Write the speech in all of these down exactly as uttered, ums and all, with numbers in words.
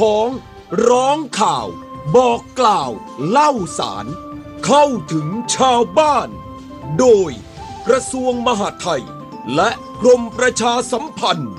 ของร้องข่าวบอกกล่าวเล่าสารเข้าถึงชาวบ้านโดยกระทรวงมหาดไทยและกรมประชาสัมพันธ์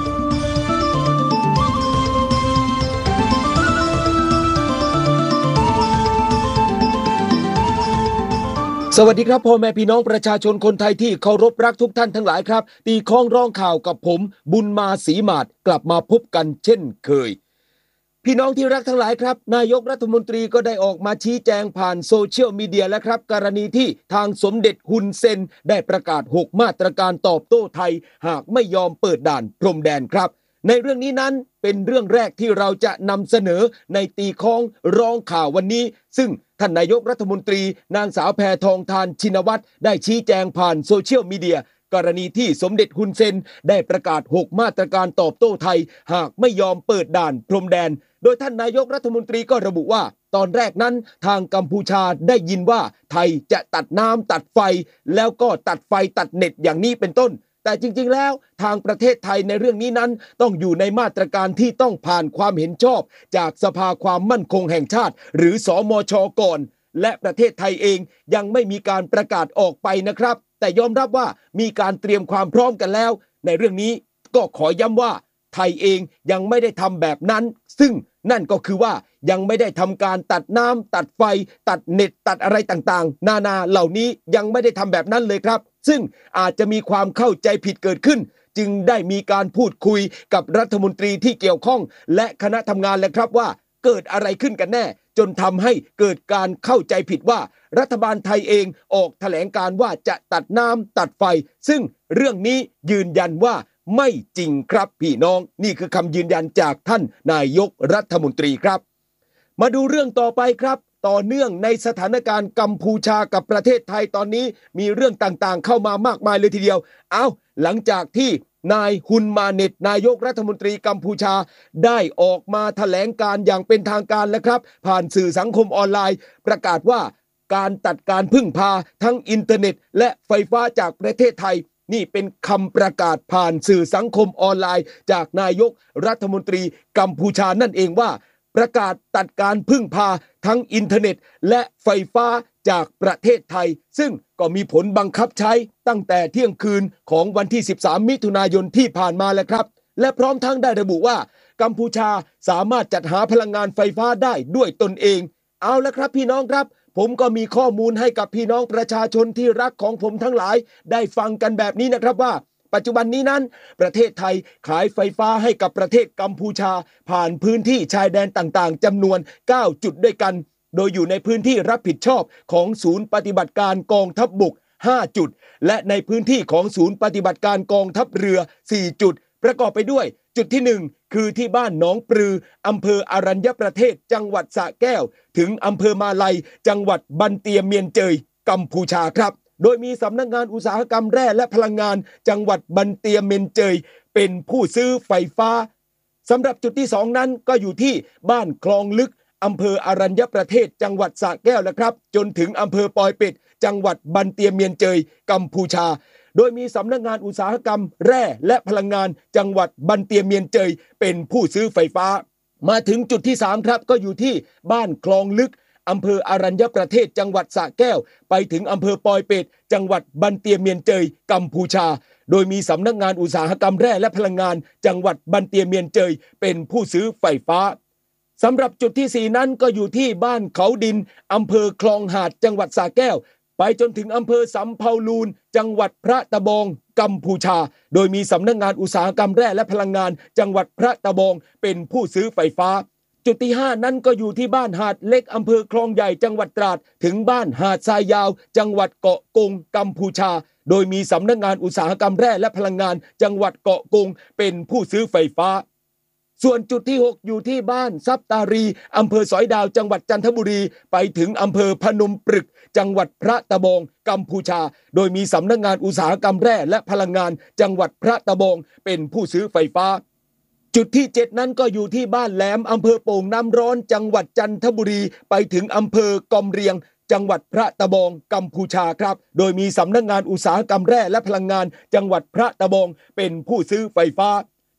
สวัสดีครับพ่อแม่พี่น้องประชาชนคนไทยที่เคารพรักทุกท่านทั้งหลายครับตีข้องร้องข่าวกับผมบุญมาศรีมาศกลับมาพบกันเช่นเคยพี่น้องที่รักทั้งหลายครับนายกรัฐมนตรีก็ได้ออกมาชี้แจงผ่านโซเชียลมีเดียแล้วครับกรณีที่ทางสมเด็จฮุนเซนได้ประกาศหกมาตรการตอบโต้ไทยหากไม่ยอมเปิดด่านพรมแดนครับในเรื่องนี้นั้นเป็นเรื่องแรกที่เราจะนำเสนอในตีข้องร้องข่าววันนี้ซึ่งท่านนายกรัฐมนตรีนางสาวแพทองธารชินวัตรได้ชี้แจงผ่านโซเชียลมีเดียกรณีที่สมเด็จฮุนเซนได้ประกาศหกมาตรการตอบโต้ไทยหากไม่ยอมเปิดด่านพรมแดนโดยท่านนายกรัฐมนตรีก็ระบุว่าตอนแรกนั้นทางกัมพูชาได้ยินว่าไทยจะตัดน้ำตัดไฟแล้วก็ตัดไฟตัดเน็ตอย่างนี้เป็นต้นแต่จริงๆแล้วทางประเทศไทยในเรื่องนี้นั้นต้องอยู่ในมาตรการที่ต้องผ่านความเห็นชอบจากสภาความมั่นคงแห่งชาติหรือสมช.ก่อนและประเทศไทยเองยังไม่มีการประกาศออกไปนะครับแต่ยอมรับว่ามีการเตรียมความพร้อมกันแล้วในเรื่องนี้ก็ขอย้ำว่าไทยเองยังไม่ได้ทำแบบนั้นซึ่งนั่นก็คือว่ายังไม่ได้ทำการตัดน้ำตัดไฟตัดเน็ตตัดอะไรต่างๆนานาเหล่านี้ยังไม่ได้ทำแบบนั้นเลยครับซึ่งอาจจะมีความเข้าใจผิดเกิดขึ้นจึงได้มีการพูดคุยกับรัฐมนตรีที่เกี่ยวข้องและคณะทำงานแล้วครับว่าเกิดอะไรขึ้นกันแน่จนทำให้เกิดการเข้าใจผิดว่ารัฐบาลไทยเองออกแถลงการว่าจะตัดน้ำตัดไฟซึ่งเรื่องนี้ยืนยันว่าไม่จริงครับพี่น้องนี่คือคำยืนยันจากท่านนายกรัฐมนตรีครับมาดูเรื่องต่อไปครับต่อเนื่องในสถานการณ์กัมพูชากับประเทศไทยตอนนี้มีเรื่องต่างๆเข้ามามากมายเลยทีเดียวเอาหลังจากที่นายฮุนมาเน็ตนายกรัฐมนตรีกัมพูชาได้ออกมาแถลงการอย่างเป็นทางการแล้วครับผ่านสื่อสังคมออนไลน์ประกาศว่าการตัดการพึ่งพาทั้งอินเทอร์เน็ตและไฟฟ้าจากประเทศไทยนี่เป็นคำประกาศผ่านสื่อสังคมออนไลน์จากนายกรัฐมนตรีกัมพูชานั่นเองว่าประกาศตัดการพึ่งพาทั้งอินเทอร์เน็ตและไฟฟ้าจากประเทศไทยซึ่งก็มีผลบังคับใช้ตั้งแต่เที่ยงคืนของวันที่สิบสามมิถุนายนที่ผ่านมาแล้วครับและพร้อมทั้งได้ระบุว่ากัมพูชาสามารถจัดหาพลังงานไฟฟ้าได้ด้วยตนเองเอาละครับพี่น้องครับผมก็มีข้อมูลให้กับพี่น้องประชาชนที่รักของผมทั้งหลายได้ฟังกันแบบนี้นะครับว่าปัจจุบันนี้นั้นประเทศไทยขายไฟฟ้าให้กับประเทศกัมพูชาผ่านพื้นที่ชายแดนต่างๆจำนวนเก้าจุดด้วยกันโดยอยู่ในพื้นที่รับผิดชอบของศูนย์ปฏิบัติการกองทัพบกห้าจุดและในพื้นที่ของศูนย์ปฏิบัติการกองทัพเรือสี่จุดประกอบไปด้วยจุดที่หนึ่งคือที่บ้านหนองปลืออำเภออรัญญประเทศจังหวัดสระแก้วถึงอำเภอมาลัยจังหวัดบันเตียเมียนเจยกัมพูชาครับโดยมีสำนักงานอุตสาหกรรมแร่และพลังงานจังหวัดบันเตียเมียนเจยเป็นผู้ซื้อไฟฟ้าสำหรับจุดที่สองนั้นก็อยู่ที่บ้านคลองลึกอำเภออรัญญประเทศจังหวัดสระแก้วนะครับจนถึงอำเภอปอยเป็ดจังหวัดบันเตียเมียนเจยกัมพูชาโดยมีสำนักงานอุตสาหกรรมแร่และพลังงานจังหวัดบันเตียเมียนเจยเป็นผู้ซื้อไฟฟ้ามาถึงจุดที่สามครับก็อยู่ที่บ้านคลองลึกอำเภออรัญญประเทศจังหวัดสระแก้วไปถึงอำเภอปอยเป็ดจังหวัดบันเตียเมียนเจยกัมพูชาโดยมีสำนักงานอุตสาหกรรมแร่และพลังงานจังหวัดบันเตียเมียนเจยเป็นผู้ซื้อไฟฟ้าสำหรับจุดที่สี่นั้นก็อยู่ที่บ้านเขาดินอำเภอคลองหาดจังหวัดสระแก้วไปจนถึงอำเภอสำเภาลูนจังหวัดพระตะบองกัมพูชาโดยมีสำนักงานอุตสาหกรรมแร่และพลังงานจังหวัดพระตะบองเป็นผู้ซื้อไฟฟ้าจุดที่ห้านั้นก็อยู่ที่บ้านหาดเล็กอำเภอคลองใหญ่จังหวัดตราดถึงบ้านหาดทรายยาวจังหวัดเกาะกงกัมพูชาโดยมีสำนักงานอุตสาหกรรมแร่และพลังงานจังหวัดเกาะกงเป็นผู้ซื้อไฟฟ้าส่วนจุดที่หกอยู่ที่บ้านซับตารีอำเภอสอยดาวจังหวัดจันทบุรีไปถึงอำเภอพนมปรึกจังหวัดพระตะบองกัมพูชาโดยมีสำนักงานอุตสาหกรรมแร่และพลังงานจังหวัดพระตะบองเป็นผู้ซื้อไฟฟ้าจุดที่เจ็ดนั้นก็อยู่ที่บ้านแหลมอำเภอโป่งน้ำร้อนจังหวัดจันทบุรีไปถึงอำเภอกอมเรียงจังหวัดพระตะบองกัมพูชาครับโดยมีสำนักงานอุตสาหกรรมแร่และพลังงานจังหวัดพระตะบองเป็นผู้ซื้อไฟฟ้า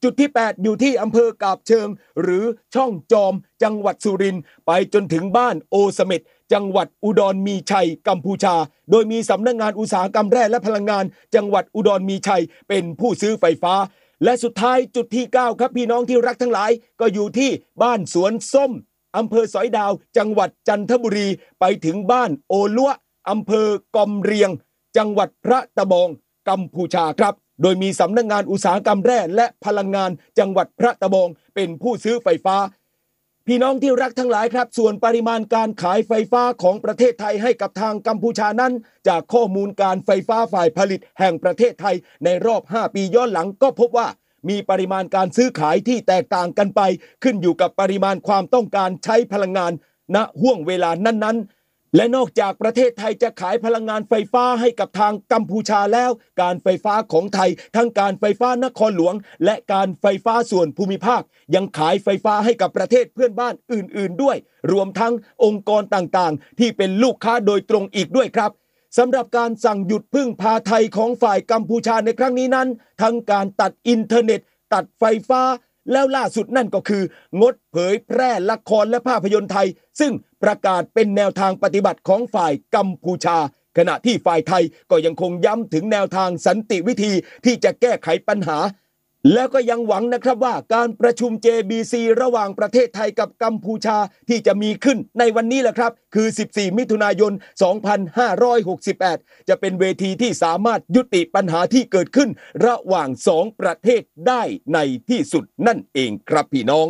จุดที่แปดอยู่ที่อำเภอกาบเชิงหรือช่องจอมจังหวัดสุรินทร์ไปจนถึงบ้านโอเสเม็ดจังหวัดอุดรมีชัยกัมพูชาโดยมีสำนักงานอุตสาหกรรมแร่และพลังงานจังหวัดอุดรมีชัยเป็นผู้ซื้อไฟฟ้าและสุดท้ายจุดที่เก้าครับพี่น้องที่รักทั้งหลายก็อยู่ที่บ้านสวนส้มอำเภอสอยดาวจังหวัดจันทบุรีไปถึงบ้านโอลัวอำเภอกอมเรียงจังหวัดพระตะบองกัมพูชาครับโดยมีสำนักงานอุตสาหกรรมแร่และพลังงานจังหวัดพระตะบองเป็นผู้ซื้อไฟฟ้าพี่น้องที่รักทั้งหลายครับส่วนปริมาณการขายไฟฟ้าของประเทศไทยให้กับทางกัมพูชานั้นจากข้อมูลการไฟฟ้าฝ่ายผลิตแห่งประเทศไทยในรอบห้าปีย้อนหลังก็พบว่ามีปริมาณการซื้อขายที่แตกต่างกันไปขึ้นอยู่กับปริมาณความต้องการใช้พลังงานณห่วงเวลานั้นๆและนอกจากประเทศไทยจะขายพลังงานไฟฟ้าให้กับทางกัมพูชาแล้วการไฟฟ้าของไทยทั้งการไฟฟ้านครหลวงและการไฟฟ้าส่วนภูมิภาคยังขายไฟฟ้าให้กับประเทศเพื่อนบ้านอื่นๆด้วยรวมทั้งองค์กรต่างๆที่เป็นลูกค้าโดยตรงอีกด้วยครับสำหรับการสั่งหยุดพึ่งพาไทยของฝ่ายกัมพูชาในครั้งนี้นั้นทั้งการตัดอินเทอร์เน็ตตัดไฟฟ้าแล้วล่าสุดนั่นก็คืองดเผยแพร่ละครและภาพยนตร์ไทยซึ่งประกาศเป็นแนวทางปฏิบัติของฝ่ายกัมพูชาขณะที่ฝ่ายไทยก็ยังคงย้ำถึงแนวทางสันติวิธีที่จะแก้ไขปัญหาแล้วก็ยังหวังนะครับว่าการประชุม เจ บี ซี ระหว่างประเทศไทยกับกัมพูชาที่จะมีขึ้นในวันนี้แหละครับคือสิบสี่มิถุนายนสองพันห้าร้อยหกสิบแปดจะเป็นเวทีที่สามารถยุติปัญหาที่เกิดขึ้นระหว่างสองประเทศได้ในที่สุดนั่นเองครับพี่น้อง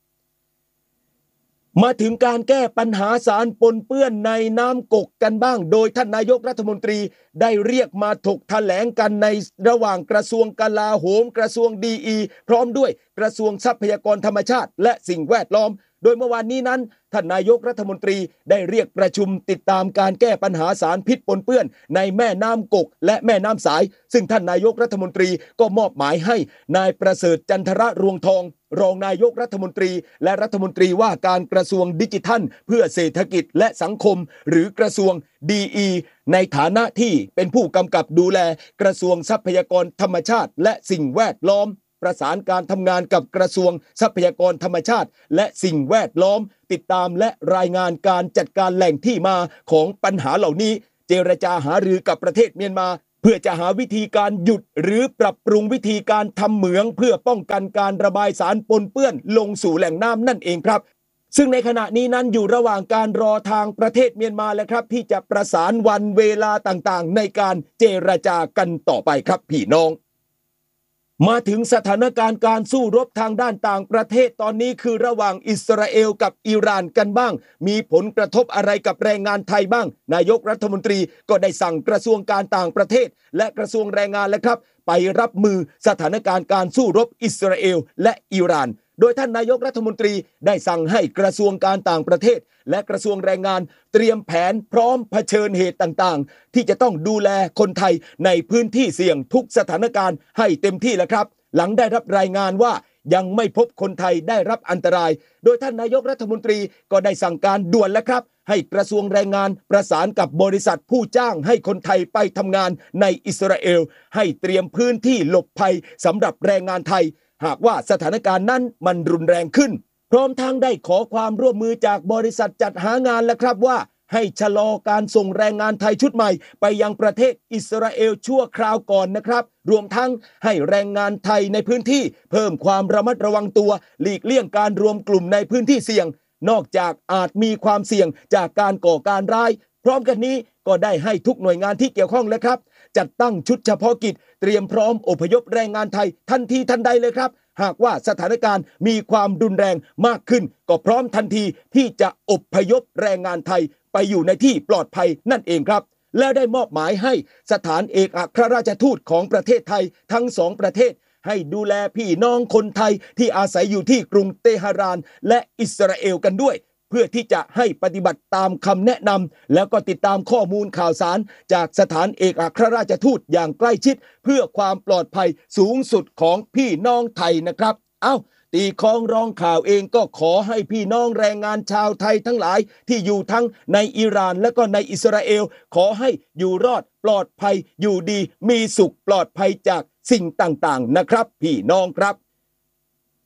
มาถึงการแก้ปัญหาสารปนเปื้อนในน้ำกกกันบ้างโดยท่านนายกรัฐมนตรีได้เรียกมาถกแถลงกันในระหว่างกระทรวงกลาโหมกระทรวงดีอีพร้อมด้วยกระทรวงทรัพยากรธรรมชาติและสิ่งแวดล้อมโดยเมื่อวานนี้นั้นท่านนายกรัฐมนตรีได้เรียกประชุมติดตามการแก้ปัญหาสารพิษปนเปื้อนในแม่น้ำกกและแม่น้ำสายซึ่งท่านนายกรัฐมนตรีก็มอบหมายให้นายประเสริฐจันทระรวงทองรองนายกรัฐมนตรีและรัฐมนตรีว่าการกระทรวงดิจิทัลเพื่อเศรษฐกิจและสังคมหรือกระทรวง ดี อี ในฐานะที่เป็นผู้กำกับดูแลกระทรวงทรัพยากรธรรมชาติและสิ่งแวดล้อมประสานการทำงานกับกระทรวงทรัพยากรธรรมชาติและสิ่งแวดล้อมติดตามและรายงานการจัดการแหล่งที่มาของปัญหาเหล่านี้เจรจาหารือกับประเทศเมียนมาเพื่อจะหาวิธีการหยุดหรือปรับปรุงวิธีการทำเหมืองเพื่อป้องกันการระบายสารปนเปื้อนลงสู่แหล่งน้ำนั่นเองครับซึ่งในขณะนี้นั้นอยู่ระหว่างการรอทางประเทศเมียนมาแล้วครับที่จะประสานวันเวลาต่างๆในการเจรจากันต่อไปครับพี่น้องมาถึงสถานการณ์การสู้รบทางด้านต่างประเทศตอนนี้คือระหว่างอิสราเอลกับอิหร่านกันบ้างมีผลกระทบอะไรกับแรงงานไทยบ้างนายกรัฐมนตรีก็ได้สั่งกระทรวงการต่างประเทศและกระทรวงแรงงานแล้วครับไปรับมือสถานการณ์การสู้รบอิสราเอลและอิหร่านโดยท่านนายกรัฐมนตรีได้สั่งให้กระทรวงการต่างประเทศและกระทรวงแรงงานเตรียมแผนพร้อมเผชิญเหตุต่างๆที่จะต้องดูแลคนไทยในพื้นที่เสี่ยงทุกสถานการณ์ให้เต็มที่แล้วครับหลังได้รับรายงานว่ายังไม่พบคนไทยได้รับอันตรายโดยท่านนายกรัฐมนตรีก็ได้สั่งการด่วนแล้วครับให้กระทรวงแรงงานประสานกับบริษัทผู้จ้างให้คนไทยไปทำงานในอิสราเอลให้เตรียมพื้นที่หลบภัยสำหรับแรงงานไทยหากว่าสถานการณ์นั้นมันรุนแรงขึ้นพร้อมทั้งได้ขอความร่วมมือจากบริษัทจัดหางานแล้วครับว่าให้ชะลอการส่งแรงงานไทยชุดใหม่ไปยังประเทศอิสราเอลชั่วคราวก่อนนะครับรวมทั้งให้แรงงานไทยในพื้นที่เพิ่มความระมัดระวังตัวหลีกเลี่ยงการรวมกลุ่มในพื้นที่เสี่ยงนอกจากอาจมีความเสี่ยงจากการก่อการร้ายพร้อมกันนี้ก็ได้ให้ทุกหน่วยงานที่เกี่ยวข้องแล้วครับจัดตั้งชุดเฉพาะกิจเตรียมพร้อมอพยพแรงงานไทยทันทีทันใดเลยครับหากว่าสถานการณ์มีความรุนแรงมากขึ้นก็พร้อมทันทีที่จะอพยพแรงงานไทยไปอยู่ในที่ปลอดภัยนั่นเองครับแล้วได้มอบหมายให้สถานเอกอัครราชทูตของประเทศไทยทั้งสองประเทศให้ดูแลพี่น้องคนไทยที่อาศัยอยู่ที่กรุงเตหะรานและอิสราเอลกันด้วยเพื่อที่จะให้ปฏิบัติตามคำแนะนำแล้วก็ติดตามข้อมูลข่าวสารจากสถานเอกอัครราชทูตอย่างใกล้ชิดเพื่อความปลอดภัยสูงสุดของพี่น้องไทยนะครับเอ้าตีคล้องร้องข่าวเองก็ขอให้พี่น้องแรงงานชาวไทยทั้งหลายที่อยู่ทั้งในอิหร่านและก็ในอิสราเอลขอให้อยู่รอดปลอดภัยอยู่ดีมีสุขปลอดภัยจากสิ่งต่างๆนะครับพี่น้องครับ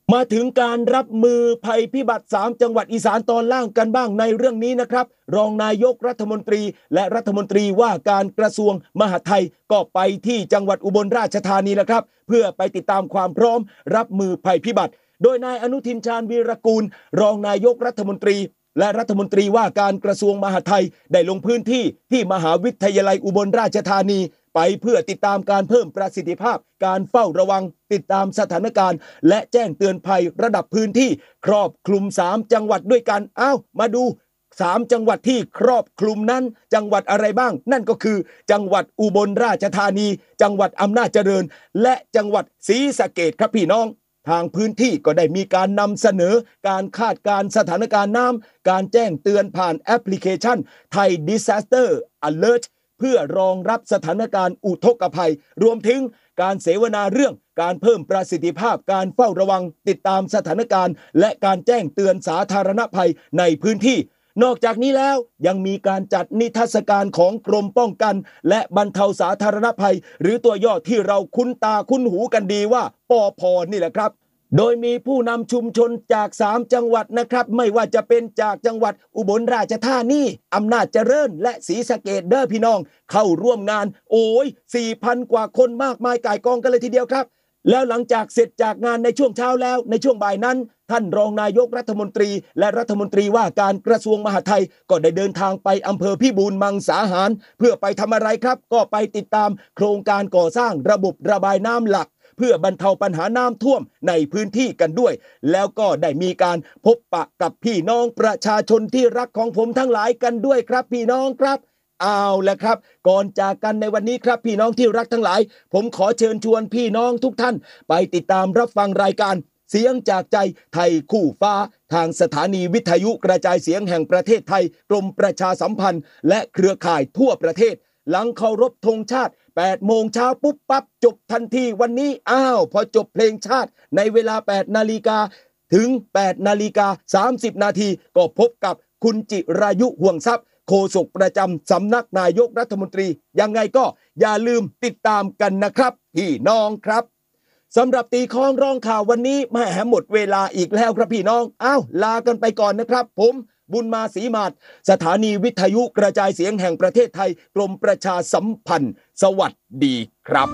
มาถึงการรับมือภัยพิบัติสามจังหวัดอีสานตอนล่างกันบ้างในเรื่องนี้นะครับรองนายกรัฐมนตรีและรัฐมนตรีว่าการกระทรวงมหาดไทยก็ไปที่จังหวัดอุบลราชธานีแล้วครับเพื่อไปติดตามความพร้อมรับมือภัยพิบัติโดยนายอนุทินชาญวีรกูลรองนายกรัฐมนตรีและรัฐมนตรีว่าการกระทรวงมหาดไทยได้ลงพื้นที่ที่มหาวิทยาลัยอุบลราชธานีไปเพื่อติดตามการเพิ่มประสิทธิภาพการเฝ้าระวังติดตามสถานการณ์และแจ้งเตือนภัยระดับพื้นที่ครอบคลุมสามจังหวัดด้วยกันอ้าวมาดูสามจังหวัดที่ครอบคลุมนั้นจังหวัดอะไรบ้างนั่นก็คือจังหวัดอุบลราชธานีจังหวัดอำนาจเจริญและจังหวัดศรีสะเกษครับพี่น้องทางพื้นที่ก็ได้มีการนำเสนอการคาดการณ์สถานการณ์น้ำการแจ้งเตือนผ่านแอปพลิเคชัน Thai Disaster Alert เพื่อรองรับสถานการณ์อุทกภัยรวมถึงการเสวนาเรื่องการเพิ่มประสิทธิภาพการเฝ้าระวังติดตามสถานการณ์และการแจ้งเตือนสาธารณภัยในพื้นที่นอกจากนี้แล้วยังมีการจัดนิทรรศการของกรมป้องกันและบรรเทาสาธารณภัยหรือตัวย่อที่เราคุ้นตาคุ้นหูกันดีว่าปอพนี่แหละครับโดยมีผู้นำชุมชนจากสามจังหวัดนะครับไม่ว่าจะเป็นจากจังหวัดอุบลราชธานีอำนาจเจริญและศรีสะเกษเด้อพี่น้องเข้าร่วมงานโอ้ย สี่พัน กว่าคนมากมายก่ายกองกันเลยทีเดียวครับแล้วหลังจากเสร็จจากงานในช่วงเช้าแล้วในช่วงบ่ายนั้นท่านรองนายกรัฐมนตรีและรัฐมนตรีว่าการกระทรวงมหาดไทยก็ได้เดินทางไปอำเภอพิบูลมังสาหารเพื่อไปทำอะไรครับก็ไปติดตามโครงการก่อสร้างระบบระบายน้ำหลักเพื่อบรรเทาปัญหาน้ำท่วมในพื้นที่กันด้วยแล้วก็ได้มีการพบปะกับพี่น้องประชาชนที่รักของผมทั้งหลายกันด้วยครับพี่น้องครับเอาละครับก่อนจากกันในวันนี้ครับพี่น้องที่รักทั้งหลายผมขอเชิญชวนพี่น้องทุกท่านไปติดตามรับฟังรายการเสียงจากใจไทยคู่ฟ้าทางสถานีวิทยุกระจายเสียงแห่งประเทศไทยกรมประชาสัมพันธ์และเครือข่ายทั่วประเทศหลังเคารพธงชาติแปดโมงเช้าปุ๊บปั๊บจบทันทีวันนี้อ้าวพอจบเพลงชาติในเวลา แปดนาฬิกาถึง แปดนาฬิกาสามสิบนาทีก็พบกับคุณจิรายุห่วงทรัพย์โฆษกประจำสำนักนายกรัฐมนตรียังไงก็อย่าลืมติดตามกันนะครับพี่น้องครับสำหรับตีคล้องร้องข่าววันนี้แหมหมดเวลาอีกแล้วครับพี่น้องอ้าวลากันไปก่อนนะครับผมบุญมาศรีมาศสถานีวิทยุกระจายเสียงแห่งประเทศไทยกรมประชาสัมพันธ์สวัสดีครับ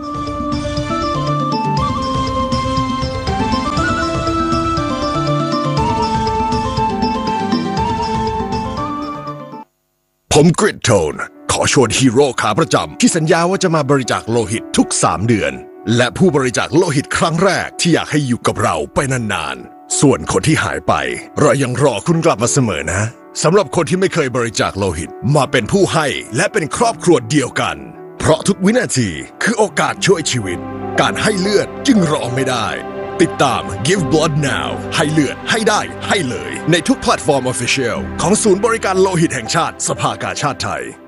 ผมกริดโทนขอชวนฮีโร่ขาประจำที่สัญญาว่าจะมาบริจาคโลหิตทุกสามเดือนและผู้บริจาคโลหิตครั้งแรกที่อยากให้อยู่กับเราไปนานๆส่วนคนที่หายไปเรายังรอคุณกลับมาเสมอนะสำหรับคนที่ไม่เคยบริจาคโลหิตมาเป็นผู้ให้และเป็นครอบครัวเดียวกันเพราะทุกวินาทีคือโอกาสช่วยชีวิตการให้เลือดจึงรอไม่ได้ติดตาม Give Blood Now ให้เลือดให้ได้ให้เลยในทุกแพลตฟอร์ม Official ของศูนย์บริการโลหิตแห่งชาติสภากาชาดไทย